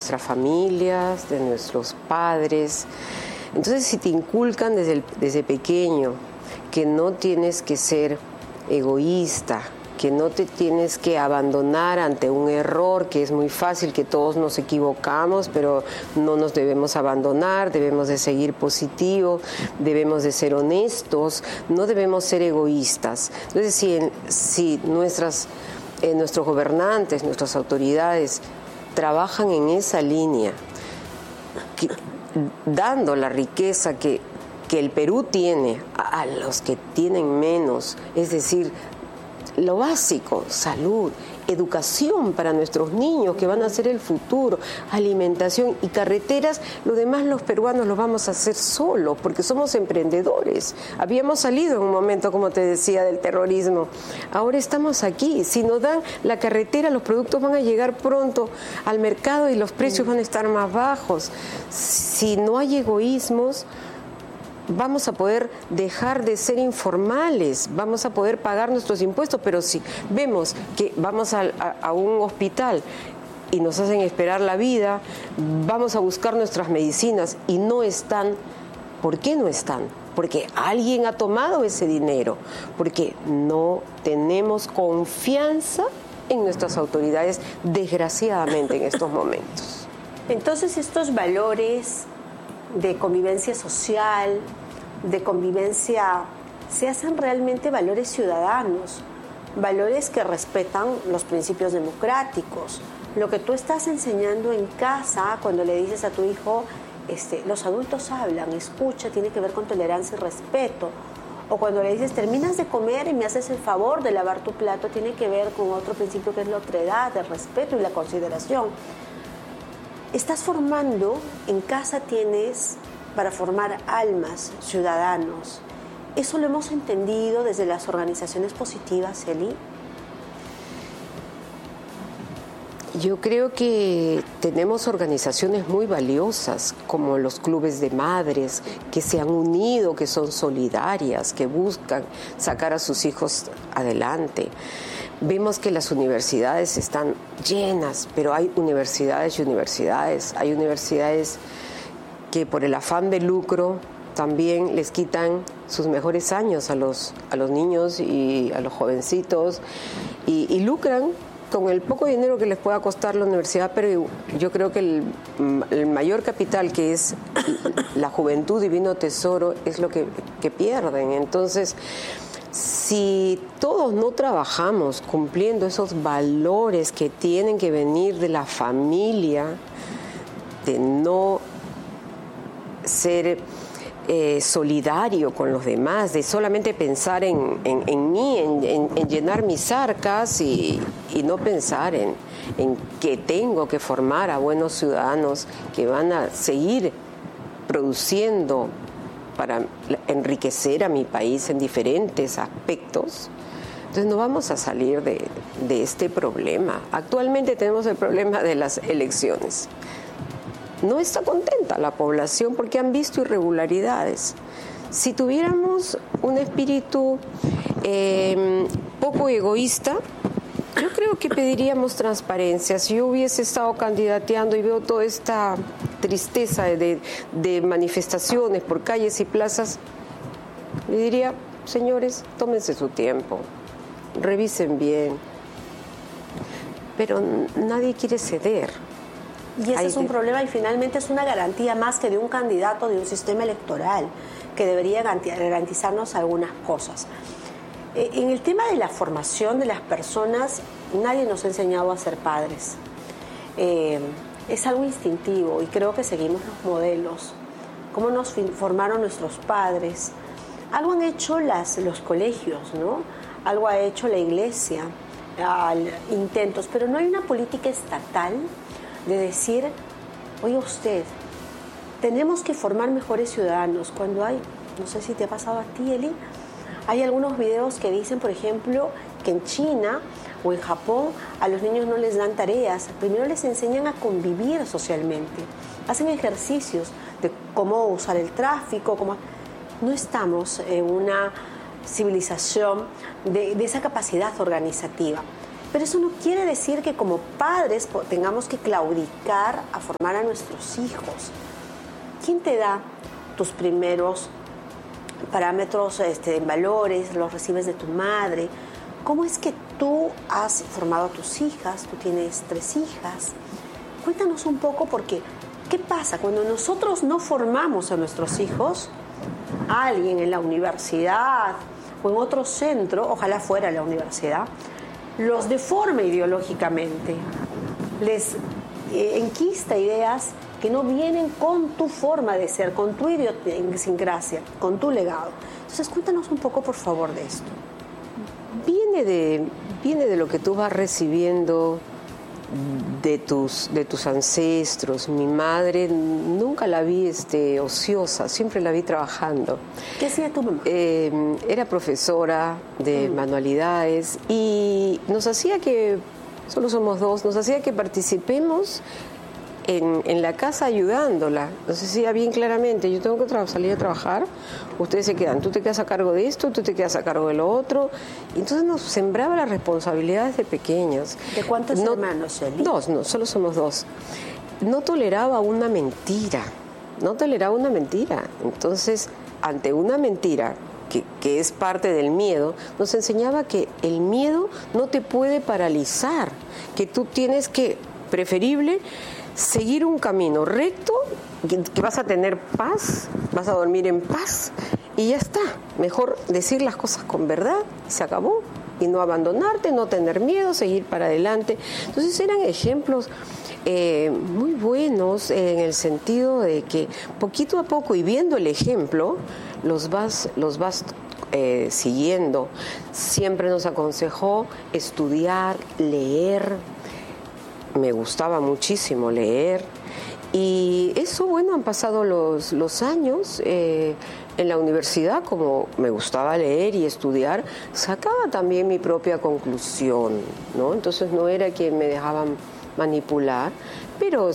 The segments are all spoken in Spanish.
nuestras familias, de nuestros padres. Entonces, si te inculcan desde pequeño que no tienes que ser egoísta, que no te tienes que abandonar ante un error, que es muy fácil, que todos nos equivocamos, pero no nos debemos abandonar, debemos de seguir positivos, debemos de ser honestos, no debemos ser egoístas. Entonces, si nuestros gobernantes, nuestras autoridades trabajan en esa línea, dando la riqueza que el Perú tiene a los que tienen menos, es decir, lo básico, salud, educación para nuestros niños que van a ser el futuro, alimentación y carreteras, lo demás los peruanos lo vamos a hacer solos porque somos emprendedores. Habíamos salido en un momento, como te decía, del terrorismo. Ahora estamos aquí. Si nos dan la carretera, los productos van a llegar pronto al mercado y los precios van a estar más bajos. Si no hay egoísmos, vamos a poder dejar de ser informales, vamos a poder pagar nuestros impuestos, pero si vemos que vamos a un hospital y nos hacen esperar la vida, vamos a buscar nuestras medicinas y no están, ¿por qué no están? Porque alguien ha tomado ese dinero, porque no tenemos confianza en nuestras autoridades, desgraciadamente en estos momentos. Entonces estos valores de convivencia social, de convivencia, se hacen realmente valores ciudadanos, valores que respetan los principios democráticos. Lo que tú estás enseñando en casa, cuando le dices a tu hijo, los adultos hablan, escucha, tiene que ver con tolerancia y respeto. O cuando le dices, terminas de comer y me haces el favor de lavar tu plato, tiene que ver con otro principio que es la otredad, el respeto y la consideración. Estás formando, en casa tienes para formar almas, ciudadanos. ¿Eso lo hemos entendido desde las organizaciones positivas, Eli? Yo creo que tenemos organizaciones muy valiosas, como los clubes de madres, que se han unido, que son solidarias, que buscan sacar a sus hijos adelante. Vemos que las universidades están llenas, pero hay universidades y universidades. Hay universidades que por el afán de lucro también les quitan sus mejores años a los niños y a los jovencitos y lucran con el poco dinero que les pueda costar la universidad, pero yo creo que el mayor capital, que es la juventud, divino tesoro, es lo que pierden. Entonces, si todos no trabajamos cumpliendo esos valores que tienen que venir de la familia, de no ser solidario con los demás, de solamente pensar en mí, en llenar mis arcas y no pensar en que tengo que formar a buenos ciudadanos que van a seguir produciendo para enriquecer a mi país en diferentes aspectos. Entonces no vamos a salir de este problema. Actualmente tenemos el problema de las elecciones. No está contenta la población porque han visto irregularidades. Si tuviéramos un espíritu poco egoísta, yo creo que pediríamos transparencia. Si yo hubiese estado candidateando y veo toda esta tristeza de manifestaciones por calles y plazas, le diría, señores, tómense su tiempo, revisen bien. Pero nadie quiere ceder. Y ese es un problema y finalmente es una garantía más que de un candidato, de un sistema electoral que debería garantizarnos algunas cosas. En el tema de la formación de las personas, nadie nos ha enseñado a ser padres. Es algo instintivo y creo que seguimos los modelos. Cómo nos formaron nuestros padres. Algo han hecho los colegios, ¿no? Algo ha hecho la iglesia, intentos, pero no hay una política estatal de decir, oye usted, tenemos que formar mejores ciudadanos. Cuando hay, no sé si te ha pasado a ti, Eli, hay algunos videos que dicen, por ejemplo, que en China o en Japón a los niños no les dan tareas, primero les enseñan a convivir socialmente, hacen ejercicios de cómo usar el tráfico, no estamos en una civilización de esa capacidad organizativa. Pero eso no quiere decir que como padres tengamos que claudicar a formar a nuestros hijos. ¿Quién te da tus primeros parámetros en valores? ¿Los recibes de tu madre? ¿Cómo es que tú has formado a tus hijas? Tú tienes 3 hijas. Cuéntanos un poco, porque ¿qué pasa cuando nosotros no formamos a nuestros hijos? Alguien en la universidad o en otro centro, ojalá fuera la universidad, los deforma ideológicamente, les enquista ideas que no vienen con tu forma de ser, con tu idiosincrasia, con tu legado. Entonces, cuéntanos un poco, por favor, de esto. Viene de lo que tú vas recibiendo de tus ancestros. Mi madre nunca la vi ociosa, siempre la vi trabajando. ¿Qué hacía tu mamá? Era profesora de manualidades y nos hacía que, solo somos 2, nos hacía que participemos en la casa ayudándola. Nos decía bien claramente: yo tengo que salir a trabajar, ustedes se quedan, tú te quedas a cargo de esto, tú te quedas a cargo de lo otro. Y entonces nos sembraba las responsabilidades de pequeños. ¿De cuántos hermanos, Eli? 2, no, solo somos 2. No toleraba una mentira, Entonces, ante una mentira que es parte del miedo, nos enseñaba que el miedo no te puede paralizar, que tú tienes que, preferible, seguir un camino recto, que vas a tener paz, vas a dormir en paz y ya está. Mejor decir las cosas con verdad y se acabó. Y no abandonarte, no tener miedo, seguir para adelante. Entonces eran ejemplos muy buenos en el sentido de que poquito a poco y viendo el ejemplo, los vas siguiendo. Siempre nos aconsejó estudiar, leer. Me gustaba muchísimo leer y eso, bueno, han pasado los años. En la universidad, como me gustaba leer y estudiar, sacaba también mi propia conclusión, ¿no? Entonces no era que me dejaban manipular, pero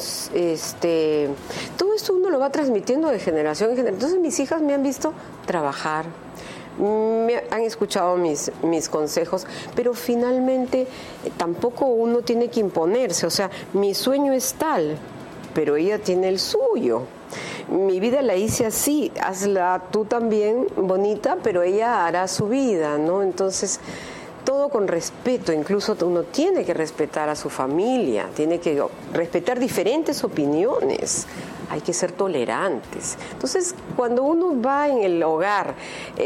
todo esto uno lo va transmitiendo de generación en generación. Entonces mis hijas me han visto trabajar, me han escuchado mis consejos, pero finalmente tampoco uno tiene que imponerse. O sea, mi sueño es tal, pero ella tiene el suyo. Mi vida la hice así, hazla tú también bonita, pero ella hará su vida, ¿no? Entonces, todo con respeto. Incluso uno tiene que respetar a su familia, tiene que respetar diferentes opiniones. Hay que ser tolerantes. Entonces, cuando uno va en el hogar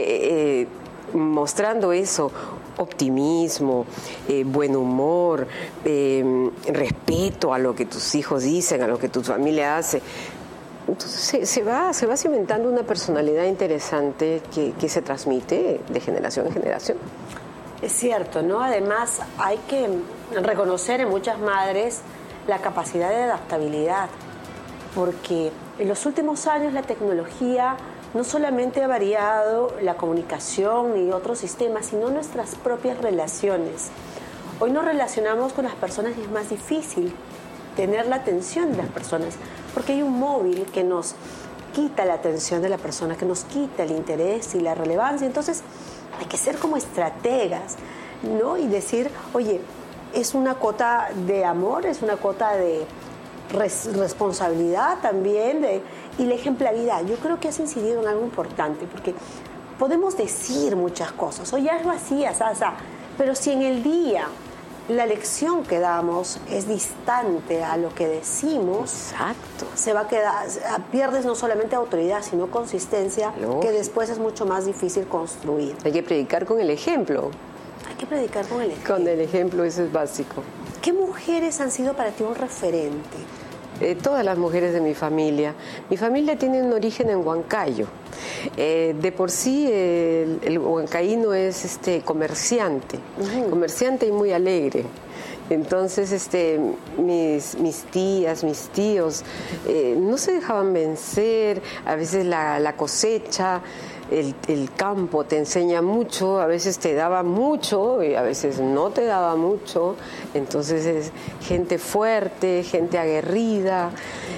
mostrando eso, optimismo, buen humor, respeto a lo que tus hijos dicen, a lo que tu familia hace, entonces se va cimentando una personalidad interesante que se transmite de generación en generación. Es cierto, ¿no? Además, hay que reconocer en muchas madres la capacidad de adaptabilidad, porque en los últimos años la tecnología no solamente ha variado la comunicación y otros sistemas, sino nuestras propias relaciones. Hoy nos relacionamos con las personas y es más difícil tener la atención de las personas, porque hay un móvil que nos quita la atención de la persona, que nos quita el interés y la relevancia. Entonces hay que ser como estrategas, ¿no? Y decir, oye, es una cuota de amor, es una cuota de responsabilidad también, y la ejemplaridad. Yo creo que has incidido en algo importante, porque podemos decir muchas cosas, oye, hazlo así, asá, pero si en el día la lección que damos es distante a lo que decimos, exacto, se va a quedar, pierdes no solamente autoridad, sino consistencia, que después es mucho más difícil construir. Hay que predicar con el ejemplo. Hay que predicar con el ejemplo. Con el ejemplo, eso es básico. ¿Qué mujeres han sido para ti un referente? Todas las mujeres de mi familia. Mi familia tiene un origen en Huancayo. De por sí el huancaíno es comerciante, comerciante y muy alegre. Entonces mis tías, mis tíos no se dejaban vencer. A veces la cosecha, el campo te enseña mucho, a veces te daba mucho y a veces no te daba mucho. Entonces es gente fuerte, gente aguerrida,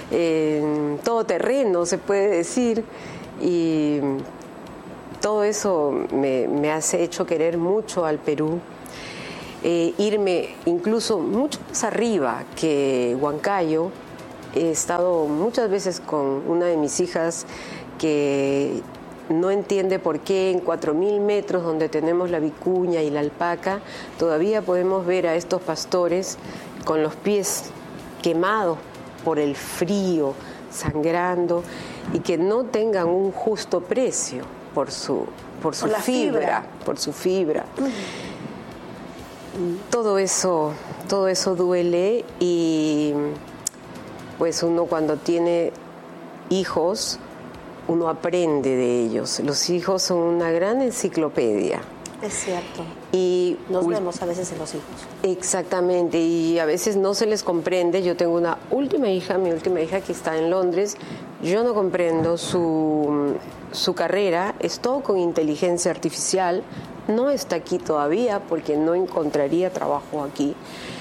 todoterreno se puede decir, y todo eso me hace hecho querer mucho al Perú. irme incluso mucho más arriba que Huancayo. He estado muchas veces con una de mis hijas que no entiende por qué en 4.000 metros donde tenemos la vicuña y la alpaca todavía podemos ver a estos pastores con los pies quemados por el frío, sangrando, y que no tengan un justo precio por su fibra. Todo eso duele, y pues uno cuando tiene hijos, uno aprende de ellos. Los hijos son una gran enciclopedia. Es cierto. Y nos vemos a veces en los hijos. Exactamente, y a veces no se les comprende. Yo tengo una última hija, mi última hija, que está en Londres. Yo no comprendo su carrera, es todo con inteligencia artificial. No está aquí todavía porque no encontraría trabajo aquí.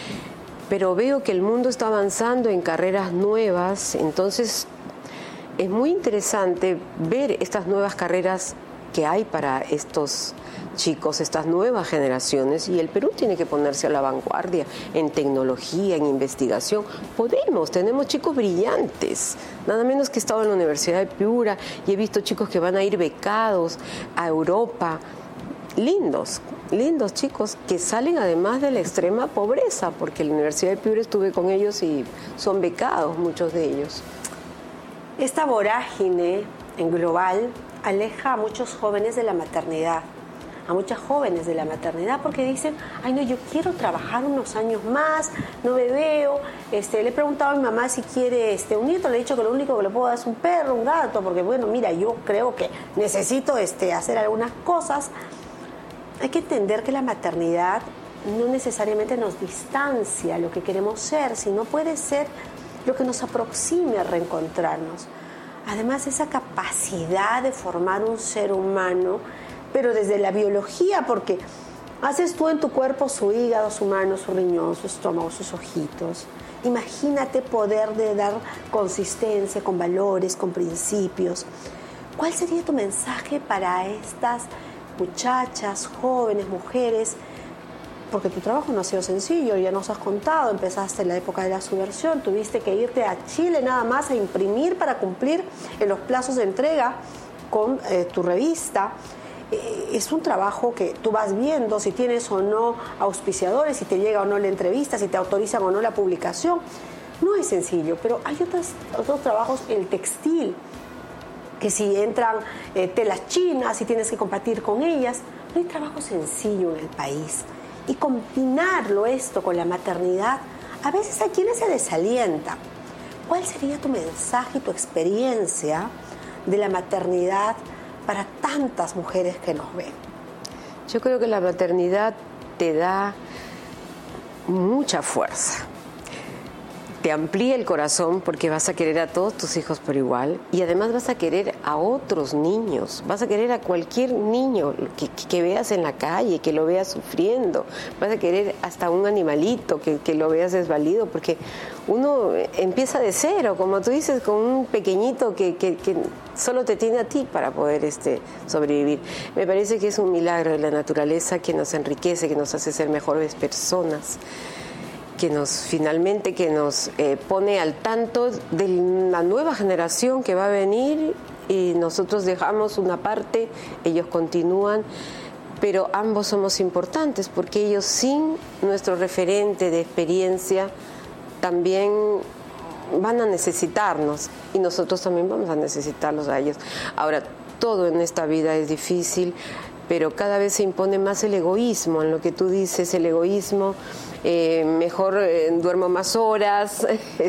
Pero veo que el mundo está avanzando en carreras nuevas, entonces es muy interesante ver estas nuevas carreras que hay para estos chicos, estas nuevas generaciones, y el Perú tiene que ponerse a la vanguardia en tecnología, en investigación. Tenemos chicos brillantes, nada menos que he estado en la Universidad de Piura y he visto chicos que van a ir becados a Europa, lindos chicos que salen además de la extrema pobreza, porque en la Universidad de Piura estuve con ellos y son becados muchos de ellos. Esta vorágine en global aleja a muchos jóvenes de la maternidad, a muchas jóvenes de la maternidad, porque dicen, ay no, yo quiero trabajar unos años más, no me veo. Le he preguntado a mi mamá si quiere un nieto, le he dicho que lo único que le puedo dar es un perro, un gato, porque bueno, mira, yo creo que necesito hacer algunas cosas. Hay que entender que la maternidad no necesariamente nos distancia lo que queremos ser, sino puede ser lo que nos aproxime a reencontrarnos. Además, esa capacidad de formar un ser humano, pero desde la biología, porque haces tú en tu cuerpo su hígado, su mano, su riñón, su estómago, sus ojitos. Imagínate poder de dar consistencia con valores, con principios. ¿Cuál sería tu mensaje para estas muchachas, jóvenes, mujeres? Porque tu trabajo no ha sido sencillo, ya nos has contado, empezaste en la época de la subversión, tuviste que irte a Chile nada más a imprimir para cumplir en los plazos de entrega con tu revista. Es un trabajo que tú vas viendo si tienes o no auspiciadores, si te llega o no la entrevista, si te autorizan o no la publicación. No es sencillo, pero hay otros trabajos, el textil, que si entran telas chinas, si tienes que compartir con ellas, no hay trabajo sencillo en el país. Y combinarlo esto con la maternidad, a veces hay quienes se desalientan. ¿Cuál sería tu mensaje y tu experiencia de la maternidad para tantas mujeres que nos ven? Yo creo que la maternidad te da mucha fuerza. Te amplía el corazón porque vas a querer a todos tus hijos por igual, y además vas a querer a otros niños, vas a querer a cualquier niño que veas en la calle, que lo veas sufriendo, vas a querer hasta un animalito que lo veas desvalido, porque uno empieza de cero, como tú dices, con un pequeñito que solo te tiene a ti para poder sobrevivir. Me parece que es un milagro de la naturaleza que nos enriquece, que nos hace ser mejores personas, que nos pone al tanto de la nueva generación que va a venir, y nosotros dejamos una parte, ellos continúan, pero ambos somos importantes porque ellos, sin nuestro referente de experiencia, también van a necesitarnos, y nosotros también vamos a necesitarlos a ellos. Ahora, todo en esta vida es difícil, pero cada vez se impone más el egoísmo, en lo que tú dices, el egoísmo. Mejor duermo más horas,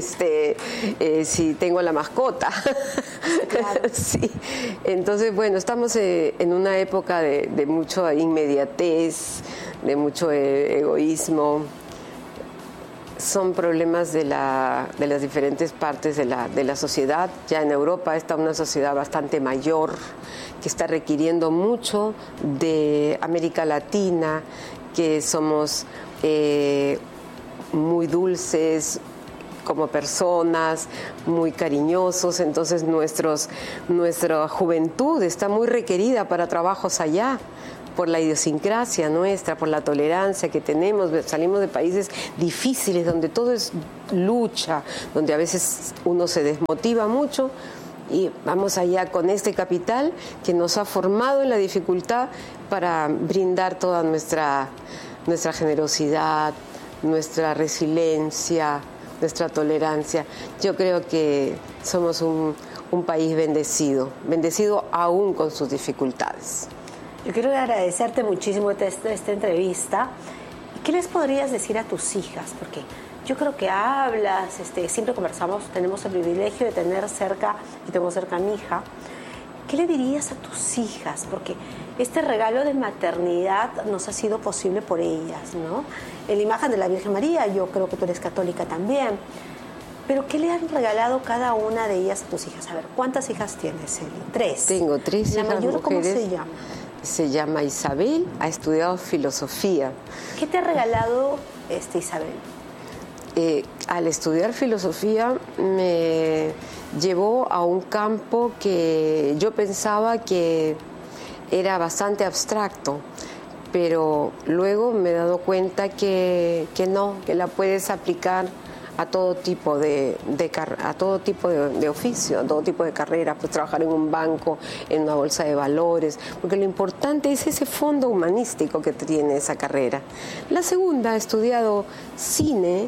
si tengo la mascota. Claro. Sí. Entonces, bueno, estamos en una época de mucha inmediatez, de mucho egoísmo. Son problemas de las diferentes partes de la sociedad. Ya en Europa está una sociedad bastante mayor, que está requiriendo mucho de América Latina, que somos muy dulces como personas, muy cariñosos. Entonces nuestra juventud está muy requerida para trabajos allá, por la idiosincrasia nuestra, por la tolerancia que tenemos. Salimos de países difíciles donde todo es lucha, donde a veces uno se desmotiva mucho, y vamos allá con este capital que nos ha formado en la dificultad para brindar toda nuestra generosidad, nuestra resiliencia, nuestra tolerancia. Yo creo que somos un país bendecido aún con sus dificultades. Yo quiero agradecerte muchísimo esta entrevista. ¿Qué les podrías decir a tus hijas? Porque yo creo que hablas, siempre conversamos, tenemos el privilegio de tener cerca, y tengo cerca a mi hija. ¿Qué le dirías a tus hijas? Porque este regalo de maternidad nos ha sido posible por ellas, ¿no? En la imagen de la Virgen María, yo creo que tú eres católica también. Pero ¿qué le han regalado cada una de ellas a tus hijas? A ver, ¿cuántas hijas tienes, Eli? 3. Tengo 3 hijas. ¿La mayor mujeres. cómo se llama? Se llama Isabel, ha estudiado filosofía. ¿Qué te ha regalado Isabel? Al estudiar filosofía me llevó a un campo que yo pensaba que era bastante abstracto, pero luego me he dado cuenta que no, que la puedes aplicar a todo tipo de oficio, a todo tipo de carreras, pues trabajar en un banco, en una bolsa de valores, porque lo importante es ese fondo humanístico que tiene esa carrera. La segunda ha estudiado cine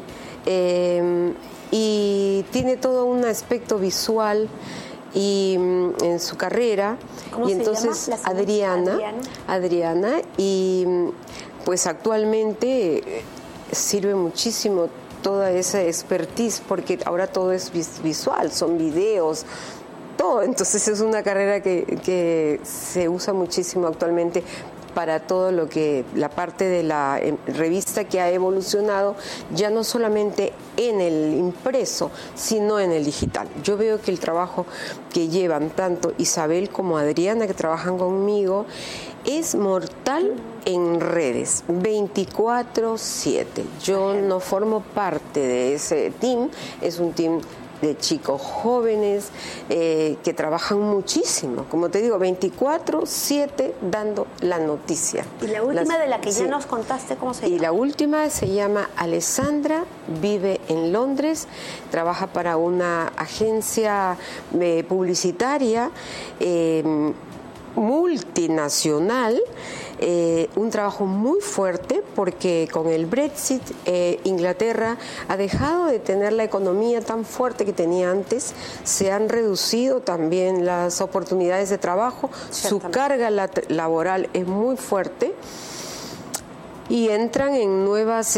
y tiene todo un aspecto visual y en su carrera. ¿Cómo y se entonces llama? Adriana, y pues actualmente sirve muchísimo toda esa expertise, porque ahora todo es visual, son videos, todo. Entonces es una carrera que se usa muchísimo actualmente para todo lo que la parte de la revista que ha evolucionado, ya no solamente en el impreso, sino en el digital. Yo veo que el trabajo que llevan tanto Isabel como Adriana, que trabajan conmigo, es mortal en redes, 24/7. Yo no formo parte de ese team, es un team de chicos jóvenes que trabajan muchísimo, como te digo, 24/7 dando la noticia. Y la última de la que ya nos contaste, ¿cómo se llama? Y la última se llama Alessandra, vive en Londres, trabaja para una agencia publicitaria multinacional, un trabajo muy fuerte porque con el Brexit Inglaterra ha dejado de tener la economía tan fuerte que tenía antes, se han reducido también las oportunidades de trabajo, su carga laboral es muy fuerte y entran en nuevos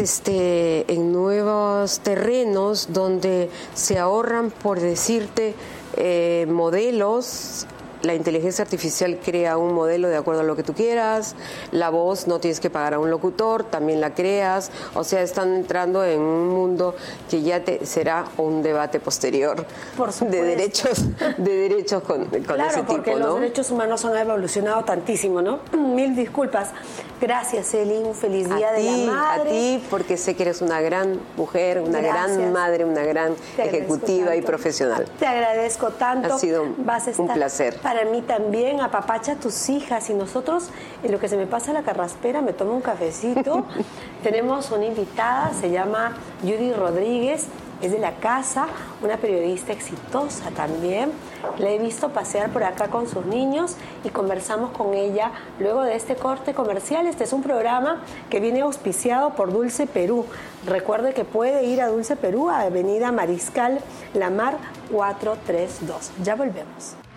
terrenos donde se ahorran, por decirte, modelos. La inteligencia artificial crea un modelo de acuerdo a lo que tú quieras, la voz no tienes que pagar a un locutor, también la creas, o sea, están entrando en un mundo que ya será un debate posterior de derechos con ese tipo, ¿no? Claro, porque los derechos humanos han evolucionado tantísimo, ¿no? Mil disculpas. Gracias, Eli, un feliz día de la madre. A ti, porque sé que eres una gran mujer, una gran madre, una gran ejecutiva y profesional. Te agradezco tanto. Ha sido un placer. Para mí también, apapacha a tus hijas, y nosotros, en lo que se me pasa la carraspera, me tomo un cafecito. Tenemos una invitada, se llama Judy Rodríguez, es de la casa, una periodista exitosa también. La he visto pasear por acá con sus niños y conversamos con ella luego de este corte comercial. Este es un programa que viene auspiciado por Dulce Perú. Recuerde que puede ir a Dulce Perú, a Avenida Mariscal Lamar 432. Ya volvemos.